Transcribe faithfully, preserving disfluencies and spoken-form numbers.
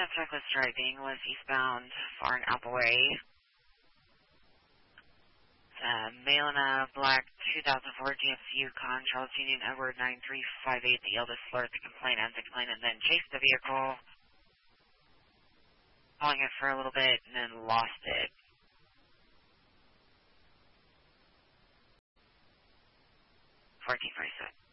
That checklist driving was eastbound far and Appleway. Uh, Malina Black two thousand four G M C Yukon, Charles Union Edward nine three five eight, the eldest slurred the complainant, the complainant then chased the vehicle, following it for a little bit, and then lost it. fourteen forty-seven.